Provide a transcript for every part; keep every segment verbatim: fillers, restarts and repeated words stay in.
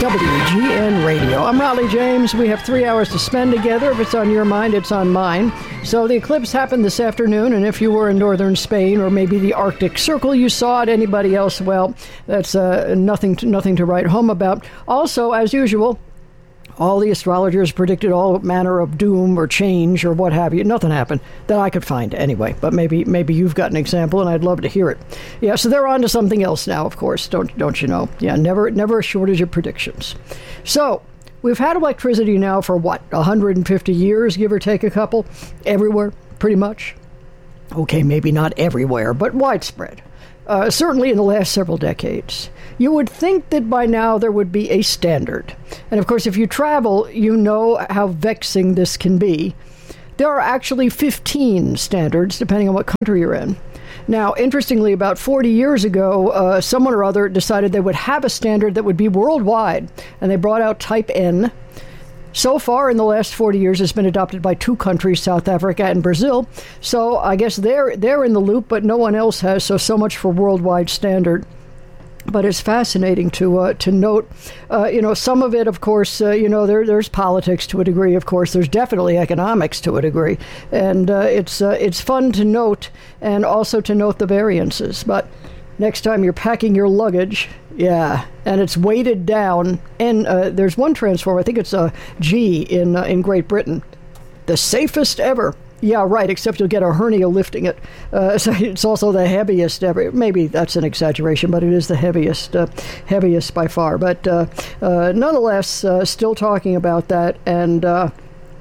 W G N Radio. I'm Raleigh James. We have three hours to spend together. If it's on your mind, it's on mine. So the eclipse happened this afternoon, and if you were in northern Spain or maybe the Arctic Circle, you saw it. Anybody else, well, that's uh, nothing to, nothing to write home about. Also, as usual, all the astrologers predicted all manner of doom or change or what have you. Nothing happened that I could find anyway, but maybe maybe you've got an example, and I'd love to hear it. Yeah, so they're on to something else now, of course, don't don't you know? Yeah, never never a shortage of predictions. So we've had electricity now for, what, one hundred fifty years, give or take a couple, everywhere, pretty much. Okay, maybe not everywhere, but widespread. Uh, certainly in the last several decades. You would think that by now there would be a standard. And of course, if you travel, you know how vexing this can be. There are actually fifteen standards, depending on what country you're in. Now, interestingly, about forty years ago, uh, someone or other decided they would have a standard that would be worldwide, and they brought out Type N. So far, in the last forty years, it's been adopted by two countries, South Africa and Brazil. So I guess they're they're in the loop, but no one else has. So, so much for worldwide standard. But it's fascinating to uh, to note, uh, you know, some of it, of course, uh, you know, there there's politics to a degree, of course. There's definitely economics to a degree. And uh, it's uh, it's fun to note and also to note the variances. But next time you're packing your luggage, yeah, and it's weighted down. And uh, there's one transformer, I think it's a G in uh, in Great Britain, the safest ever. Yeah, right, except you'll get a hernia lifting it. Uh, so it's also the heaviest ever. Maybe that's an exaggeration, but it is the heaviest, uh, heaviest by far. But uh, uh, nonetheless, uh, still talking about that, and uh,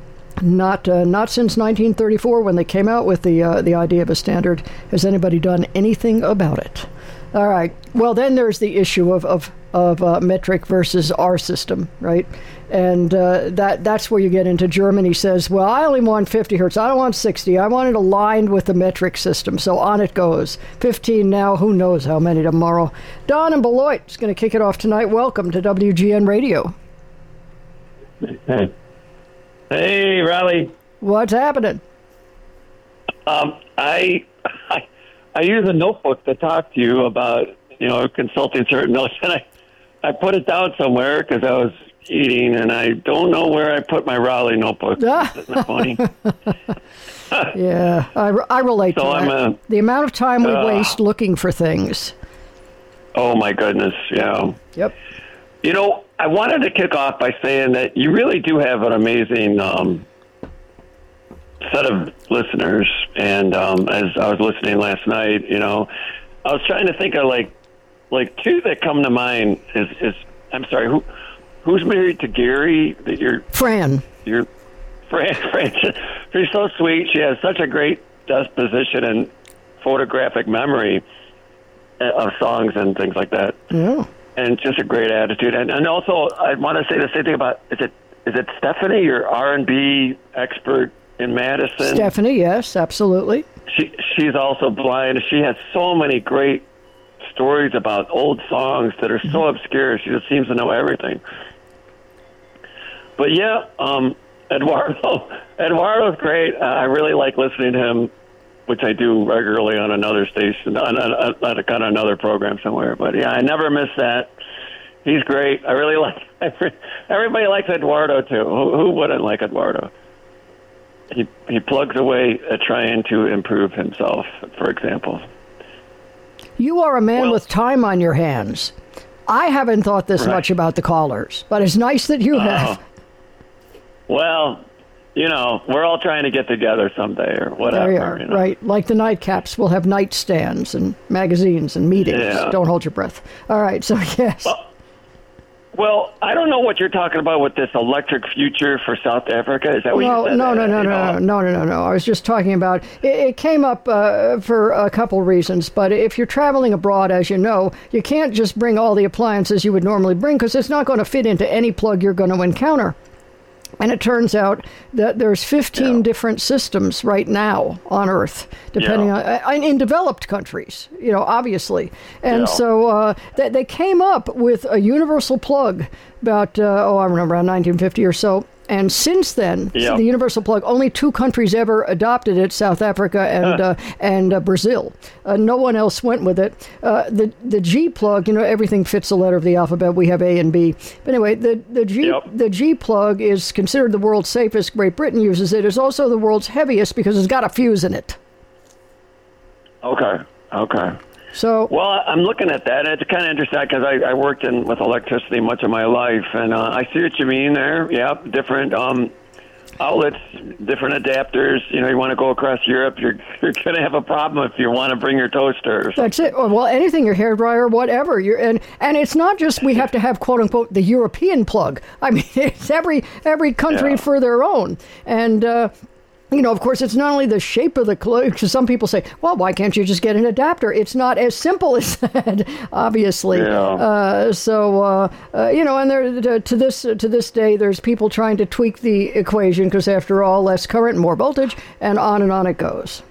not uh, not since nineteen thirty-four when they came out with the uh, the idea of a standard has anybody done anything about it. All right. Well, then there's the issue of of, of uh, metric versus our system, right? And uh, that that's where you get into Germany says, well, I only want fifty hertz. I don't want sixty. I want it aligned with the metric system. So on it goes. fifteen now. Who knows how many tomorrow? Don in Beloit is going to kick it off tonight. Welcome to W G N Radio. Hey. Hey, Raleigh. What's happening? Um, I, I I use a notebook to talk to you about, you know, consulting certain notes, and I, I put it down somewhere because I was eating, and I don't know where I put my Raleigh notebook. Isn't that funny? Yeah, I, I relate so to I'm that. a, the amount of time we uh, waste looking for things. Oh, my goodness, yeah. Yep. You know, I wanted to kick off by saying that you really do have an amazing um, set of listeners. And um, as I was listening last night, you know, I was trying to think of like, like two that come to mind is, is I'm sorry, who, who's married to Gary? That you're Fran. You're Fran. Fran. She's so sweet. She has such a great disposition and photographic memory of songs and things like that. Yeah. And just a great attitude. And, and also, I want to say the same thing about, is it is it Stephanie, your R and B expert in Madison? Stephanie, yes, absolutely. She She's also blind. She has so many great stories about old songs that are so mm-hmm. obscure. She just seems to know everything. But yeah, um, Eduardo, Eduardo's great. Uh, I really like listening to him, which I do regularly on another station, on, on, on, on another program somewhere. But yeah, I never miss that. He's great. I really like. Everybody likes Eduardo too. Who, who wouldn't like Eduardo? He he plugs away at trying to improve himself, for example. You are a man well, with time on your hands. I haven't thought this right. much about the callers, but it's nice that you uh, have. Well, you know, we're all trying to get together someday or whatever. There you are, you know? right. Like the nightcaps, we'll have nightstands and magazines and meetings. Yeah. Don't hold your breath. All right, so yes. Well, well, I don't know what you're talking about with this electric future for South Africa. Is that what well, you said? No, no, no, you no, know? no, no, no, no. I was just talking about, it, it came up uh, for a couple reasons, but if you're traveling abroad, as you know, you can't just bring all the appliances you would normally bring because it's not going to fit into any plug you're going to encounter. And it turns out that there's fifteen yeah. different systems right now on Earth, depending yeah. on in developed countries, you know, obviously. And yeah. so uh, they, they came up with a universal plug about, uh, oh, I remember around nineteen fifty or so. And since then, Yep. so the universal plug, only two countries ever adopted it, South Africa and uh, and uh, Brazil. Uh, no one else went with it. Uh, the the G plug, you know, everything fits the letter of the alphabet. We have A and B. But anyway, the, the, G, Yep. the G plug is considered the world's safest. Great Britain uses it. It's also the world's heaviest because it's got a fuse in it. Okay. Okay. So, Well, I'm looking at that. It's kind of interesting because I, I worked in with electricity much of my life, and uh, I see what you mean there. Yeah, different um, outlets, different adapters. You know, you want to go across Europe, you're you're going to have a problem if you want to bring your toaster. that's it. Or, well, anything, your hairdryer, whatever. You're, and and it's not just we have to have, quote unquote, the European plug. I mean, it's every every country Yeah. for their own. And, uh, you know, of course, it's not only the shape of the plug, because some people say, well, why can't you just get an adapter? It's not as simple as that, obviously. Yeah. Uh, so, uh, uh, you know, and there to, to this to this day, there's people trying to tweak the equation because, after all, less current, more voltage, and on and on it goes.